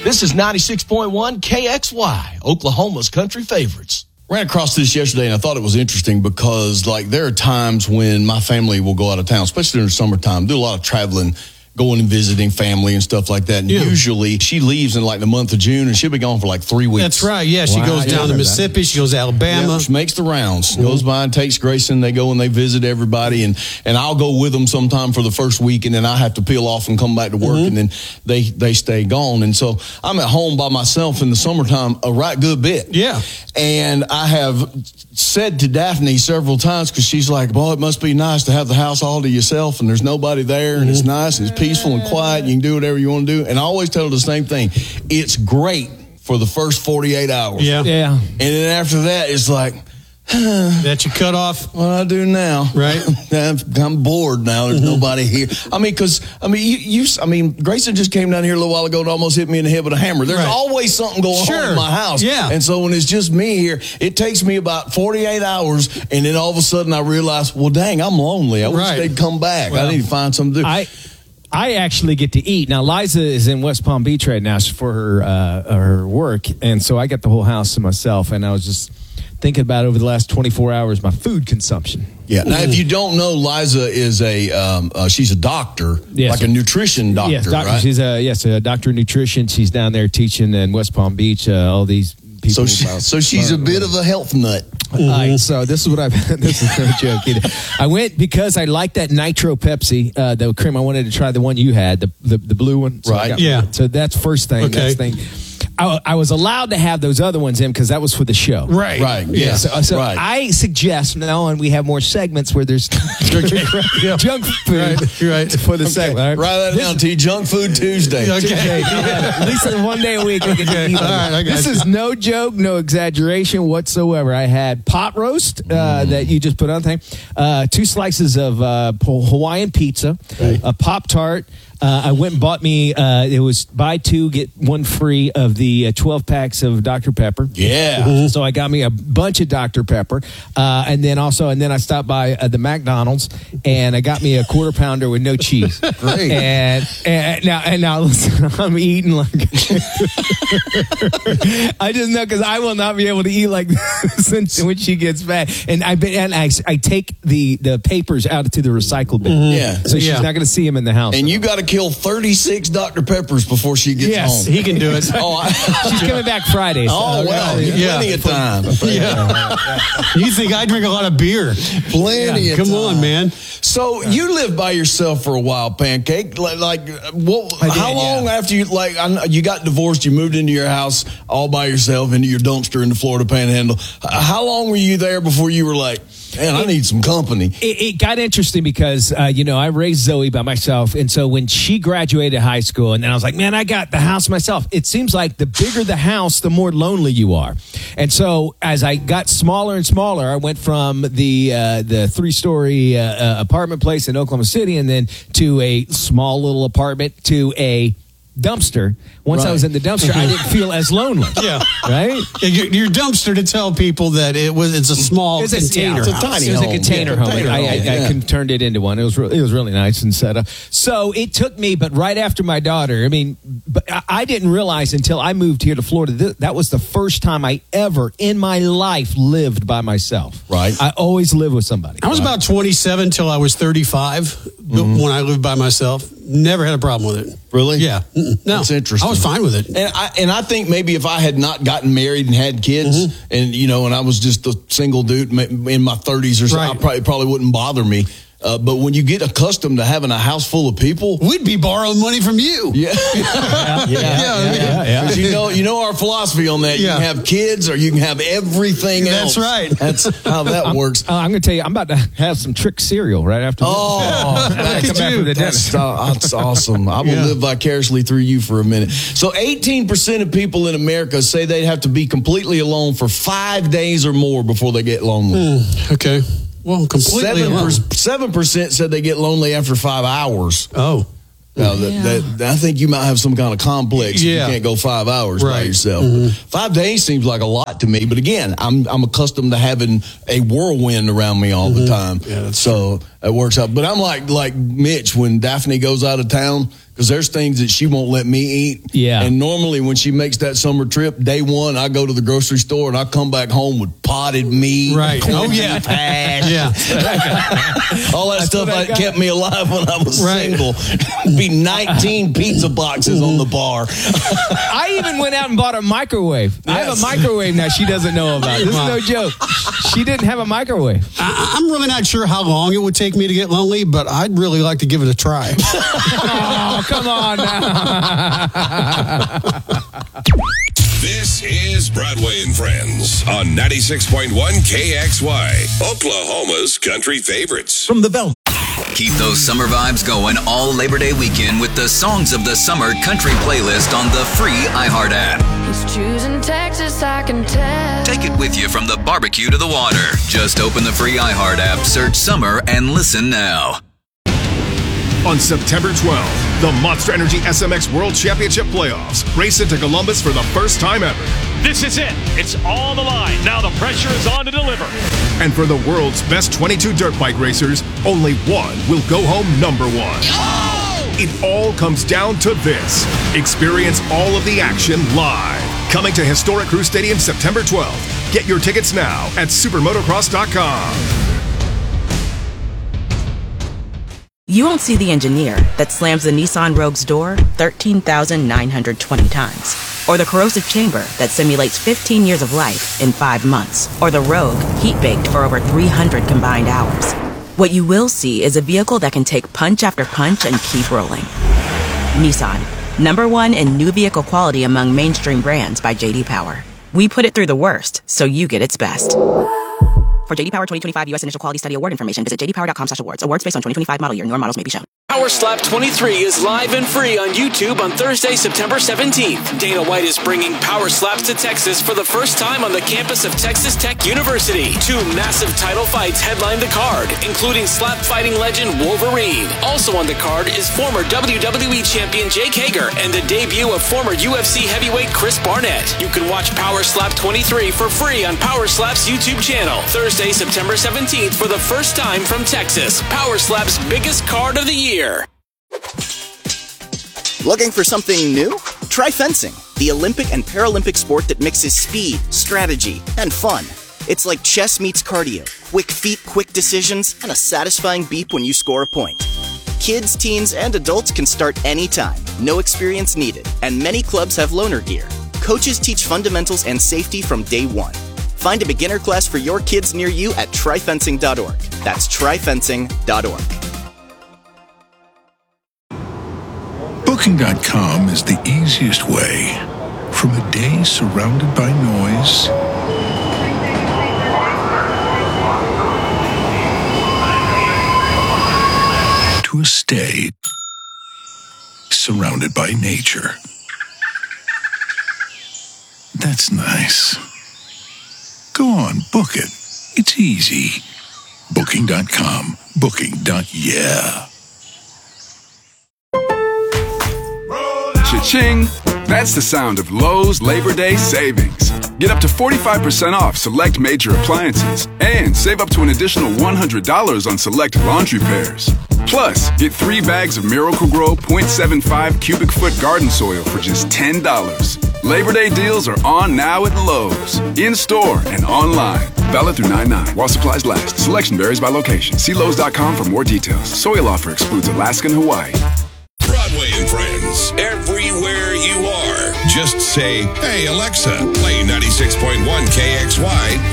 This is 96.1 KXY, Oklahoma's country favorites. Ran across this yesterday, and I thought it was interesting because, like, there are times when my family will go out of town, especially in the summertime, do a lot of traveling, going and visiting family and stuff like that. And usually she leaves in like the month of June, and she'll be gone for like 3 weeks. That's right. Yeah, she goes down to Mississippi. She goes to Alabama. She makes the rounds. Goes by and takes Grayson. They go and they visit everybody. And I'll go with them sometime for the first week, and then I have to peel off and come back to work, and then they stay gone. And so I'm at home by myself in the summertime a right good bit. Yeah. And I have said to Daphne several times, because she's like, boy, it must be nice to have the house all to yourself, and there's nobody there, and it's nice, and it's peaceful and quiet, and you can do whatever you want to do. And I always tell her the same thing. It's great for the first 48 hours. Yeah. And then after that, it's like, that you cut off. What do I do now? Right. I'm bored now. There's nobody here. Grayson just came down here a little while ago and almost hit me in the head with a hammer. There's always something going on in my house. Yeah. And so when it's just me here, it takes me about 48 hours, and then all of a sudden I realize, well, dang, I'm lonely. I wish they'd come back. Well, I need to find something to do. I actually get to eat. Now, Liza is in West Palm Beach right now for her work, and so I got the whole house to myself, and I was just thinking about over the last 24 hours my food consumption. Yeah. Now, if you don't know, Liza is she's a doctor, like a nutrition doctor, yes, doctor, right? She's a doctor of nutrition. She's down there teaching in West Palm Beach. All these people. So she's a bit of a health nut. So this is what this is no joke either. I went because I liked that Nitro Pepsi, the cream. I wanted to try the one you had, the blue one. So So that's first thing. Okay. Next thing. I was allowed to have those other ones in because that was for the show. Right. Yeah. So I suggest now, and we have more segments where there's junk food for the segment. Write that down, T. Junk Food Tuesday. Okay. At least one day a week we can eat. This is no joke, no exaggeration whatsoever. I had pot roast that you just put on thing, 2 slices of Hawaiian pizza, a Pop-Tart. I went and bought me, it was buy 2, get 1 free of the 12 packs of Dr. Pepper. Yeah. So I got me a bunch of Dr. Pepper. And then I stopped by the McDonald's and I got me a 1/4 pounder with no cheese. Great. And now listen, I'm eating like, I just know because I will not be able to eat like this when she gets back. And I take the papers out to the recycle bin. Yeah. So she's not going to see them in the house. And you got to kill 36 Dr. Peppers before she gets home. Yes, he can do it. She's coming back Friday. So plenty of time. You think I drink a lot of beer? Plenty of time. Come on, man. So you lived by yourself for a while, Pancake. How long after you got divorced, you moved into your house all by yourself, into your dumpster in the Florida Panhandle? How long were you there before you were like, man, I need some company? It got interesting because, I raised Zoe by myself. And so when she graduated high school, and then I was like, man, I got the house myself. It seems like the bigger the house, the more lonely you are. And so as I got smaller and smaller, I went from the 3-story apartment place in Oklahoma City and then to a small little apartment to a dumpster. Once I was in the dumpster, I didn't feel as lonely. Yeah. Right? Your dumpster to tell people that it's a small container. It's a tiny home. It was a container home. I turned it into one. It was really nice and set up. So it took me, but right after my daughter, but I didn't realize until I moved here to Florida, that was the first time I ever in my life lived by myself. Right. I always lived with somebody. I was about 27 till I was 35 when I lived by myself. Never had a problem with it. Really? Yeah. No. That's interesting. I was fine with it. And I think maybe if I had not gotten married and had kids, and I was just a single dude in my 30s or something, it probably wouldn't bother me. But when you get accustomed to having a house full of people, we'd be borrowing money from you. Yeah. Because you know our philosophy on that. You can have kids or you can have everything else. That's right. That's how that works. I'm going to tell you, I'm about to have some trick cereal right after this. Oh, That's awesome. I will live vicariously through you for a minute. So 18% of people in America say they'd have to be completely alone for 5 days or more before they get lonely. Okay. Well, completely 7% said they get lonely after 5 hours. Oh. Now, I think you might have some kind of complex if you can't go 5 hours by yourself. 5 days seems like a lot to me. But again, I'm accustomed to having a whirlwind around me all the time. Yeah, so it works out. But I'm like Mitch when Daphne goes out of town. because there's things that she won't let me eat. Yeah. And normally when she makes that summer trip, day one, I go to the grocery store and I come back home with potted meat. Right. Oh, yeah. Hash. Yeah. All that stuff that kept me alive when I was single. Be 19 pizza boxes on the bar. I even went out and bought a microwave. I have a microwave now she doesn't know about. This is no joke. She didn't have a microwave. I'm really not sure how long it would take me to get lonely, but I'd really like to give it a try. Oh, come on now. This is Broadway and Friends on 96.1 KXY, Oklahoma's country favorites. From the Bell. Keep those summer vibes going all Labor Day weekend with the Songs of the Summer country playlist on the free iHeart app. He's choosing Texas, I can tell. Take it with you from the barbecue to the water. Just open the free iHeart app, search summer, and listen now. On September 12th, the Monster Energy SMX World Championship Playoffs race into Columbus for the first time ever. This is it. It's all on the line. Now the pressure is on to deliver. And for the world's best 22 dirt bike racers, only one will go home number one. Oh! It all comes down to this. Experience all of the action live. Coming to Historic Crew Stadium September 12th. Get your tickets now at supermotocross.com. You won't see the engineer that slams the Nissan Rogue's door 13,920 times. Or the corrosive chamber that simulates 15 years of life in 5 months. Or the Rogue heat-baked for over 300 combined hours. What you will see is a vehicle that can take punch after punch and keep rolling. Nissan, #1 in new vehicle quality among mainstream brands by J.D. Power. We put it through the worst, so you get its best. For J.D. Power 2025 U.S. Initial Quality Study Award information, visit jdpower.com/awards. Awards based on 2025 model year. Newer models may be shown. Power Slap 23 is live and free on YouTube on Thursday, September 17th. Dana White is bringing Power Slaps to Texas for the first time on the campus of Texas Tech University. 2 massive title fights headline the card, including slap fighting legend Wolverine. Also on the card is former WWE champion Jake Hager and the debut of former UFC heavyweight Chris Barnett. You can watch Power Slap 23 for free on Power Slap's YouTube channel. Thursday, September 17th for the first time from Texas. Power Slap's biggest card of the year. Looking for something new? Try fencing, the Olympic and Paralympic sport that mixes speed, strategy, and fun. It's like chess meets cardio, quick feet, quick decisions, and a satisfying beep when you score a point. Kids, teens, and adults can start anytime, no experience needed, and many clubs have loaner gear. Coaches teach fundamentals and safety from day one. Find a beginner class for your kids near you at tryfencing.org. That's tryfencing.org. Booking.com is the easiest way from a day surrounded by noise to a stay surrounded by nature. That's nice. Go on, book it. It's easy. Booking.com. Booking.yeah. Cha-ching! That's the sound of Lowe's Labor Day savings. Get up to 45% off select major appliances and save up to an additional $100 on select laundry pairs. Plus, get 3 bags of Miracle-Gro 0.75 cubic foot garden soil for just $10. Labor Day deals are on now at Lowe's. In-store and online. Valid through 9/9 while supplies last. Selection varies by location. See Lowe's.com for more details. Soil offer excludes Alaska and Hawaii. Broadway and Friends, everywhere you are. Just say, hey, Alexa, play 96.1 KXY